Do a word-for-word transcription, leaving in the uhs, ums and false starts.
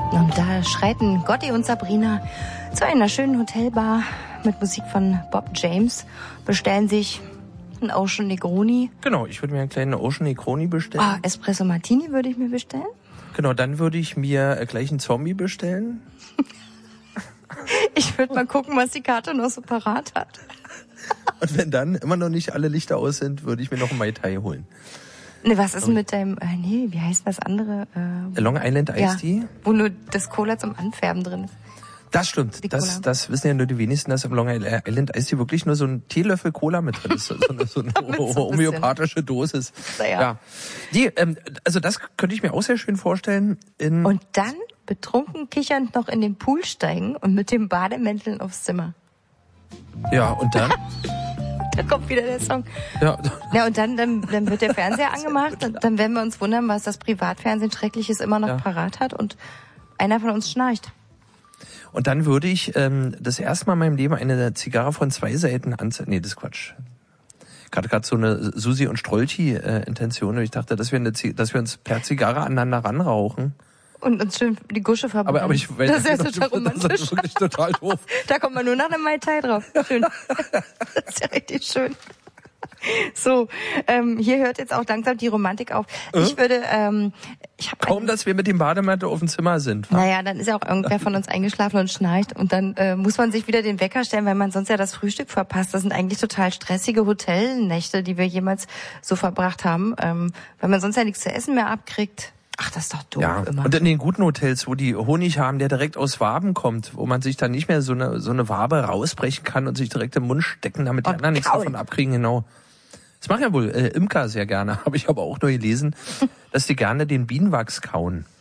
Und da schreiten Gotti und Sabrina zu einer schönen Hotelbar mit Musik von Bob James, bestellen sich ein Ocean Negroni. Genau, ich würde mir einen kleinen Ocean Negroni bestellen. Ah, Espresso Martini würde ich mir bestellen. Genau, dann würde ich mir gleich einen Zombie bestellen. Ich würde mal gucken, was die Karte noch so parat hat. Und wenn dann immer noch nicht alle Lichter aus sind, würde ich mir noch einen Mai Tai holen. Ne, was ist denn mit deinem, äh, nee, wie heißt das andere? Äh, Long Island Iced ja, Tea? wo nur das Cola zum Anfärben drin ist. Das stimmt. Das, das wissen ja nur die wenigsten, dass im Long Island Iced Tea wirklich nur so ein Teelöffel Cola mit drin ist. So eine, so eine so homöopathische Dosis. Naja. Ja. Die, ähm, also das könnte ich mir auch sehr schön vorstellen. In und dann betrunken kichernd noch in den Pool steigen und mit dem Bademänteln aufs Zimmer. Ja, und dann? Da kommt wieder der Song. Ja, ja und dann, dann, dann wird der Fernseher angemacht. Und dann werden wir uns wundern, was das Privatfernsehen Schreckliches immer noch ja. parat hat. Und einer von uns schnarcht. Und dann würde ich ähm, das erste Mal in meinem Leben eine Zigarre von zwei Seiten anzünden. Nee, das ist Quatsch. Ich hatte gerade so eine Susi- und Strolchi-Intention. Äh, ich dachte, dass wir, eine, dass wir uns per Zigarre aneinander ranrauchen. Und uns schön die Gusche verbrennen. Aber, aber ich weiß, das ist ja total romantisch. Das ist wirklich total doof. Da kommt man nur nach einem Mai Tai drauf. Schön. Das ist ja richtig schön. So, ähm, hier hört jetzt auch langsam die Romantik auf. Äh? Ich würde, ähm, ich habe kaum, dass wir mit dem Bademantel auf dem Zimmer sind. Wa? Naja, dann ist ja auch irgendwer von uns eingeschlafen und schnarcht und dann äh, muss man sich wieder den Wecker stellen, weil man sonst ja das Frühstück verpasst. Das sind eigentlich total stressige Hotelnächte, die wir jemals so verbracht haben, ähm, weil man sonst ja nichts zu essen mehr abkriegt. Ach, das ist doch doof ja. immer. Und in den guten Hotels, wo die Honig haben, der direkt aus Waben kommt, wo man sich dann nicht mehr so eine so eine Wabe rausbrechen kann und sich direkt im Mund stecken, damit die und anderen nichts davon abkriegen, genau. Das machen ja wohl äh, Imker sehr gerne, habe ich aber auch nur gelesen, dass die gerne den Bienenwachs kauen.